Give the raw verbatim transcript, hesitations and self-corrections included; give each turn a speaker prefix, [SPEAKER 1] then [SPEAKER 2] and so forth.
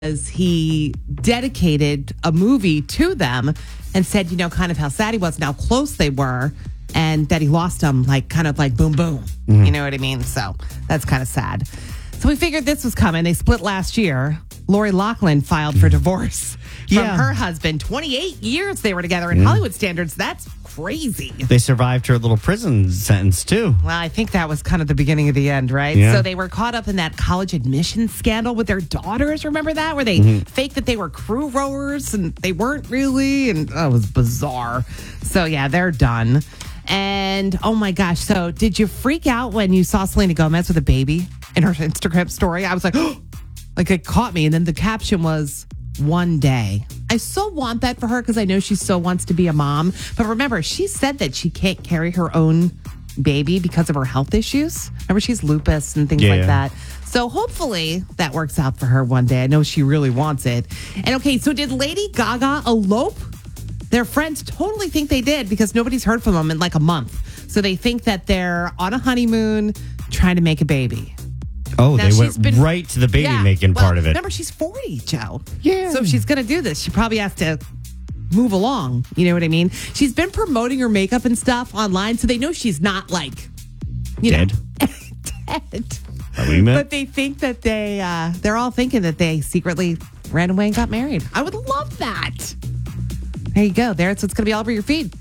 [SPEAKER 1] As he dedicated a movie to them and said, you know, kind of how sad he was and how close they were, and that he lost them, like, kind of like boom, boom. Mm-hmm. You know what I mean? So that's kind of sad. So we figured this was coming. They split last year. Lori Loughlin filed for divorce from
[SPEAKER 2] Yeah.
[SPEAKER 1] her husband. twenty-eight years they were together. In
[SPEAKER 2] Mm.
[SPEAKER 1] Hollywood standards, that's crazy.
[SPEAKER 2] They survived her little prison sentence, too.
[SPEAKER 1] Well, I think that was kind of the beginning of the end, right?
[SPEAKER 2] Yeah.
[SPEAKER 1] So they were caught up in that college admission scandal with their daughters. Remember that? Where they
[SPEAKER 2] Mm-hmm.
[SPEAKER 1] faked that they were crew rowers and they weren't really. And oh, it was bizarre. So, yeah, they're done. And oh my gosh. So, did you freak out when you saw Selena Gomez with a baby in her Instagram story? I was like, oh, like it caught me. And then the caption was, one day. I so want that for her because I know she so wants to be a mom. But remember, she said that she can't carry her own baby because of her health issues. Remember, she's lupus and things
[SPEAKER 2] Yeah,
[SPEAKER 1] like
[SPEAKER 2] yeah.
[SPEAKER 1] that. So hopefully that works out for her one day. I know she really wants it. And okay, so did Lady Gaga elope? Their friends totally think they did because nobody's heard from them in like a month. So they think that they're on a honeymoon trying to make a baby.
[SPEAKER 2] Oh,
[SPEAKER 1] Now,
[SPEAKER 2] they
[SPEAKER 1] she's
[SPEAKER 2] went
[SPEAKER 1] been-
[SPEAKER 2] right to the baby
[SPEAKER 1] Yeah,
[SPEAKER 2] making
[SPEAKER 1] well,
[SPEAKER 2] part of it.
[SPEAKER 1] Remember, she's forty, Joe.
[SPEAKER 2] Yeah.
[SPEAKER 1] So if she's going to do this, she probably has to move along. You know what I mean? She's been promoting her makeup and stuff online, so they know she's not like, you
[SPEAKER 2] Dead?
[SPEAKER 1] know, dead.
[SPEAKER 2] Are we met?
[SPEAKER 1] But they think that they, uh, they're all thinking that they secretly ran away and got married. I would love that. There you go. There, so it's going to be all over your feed.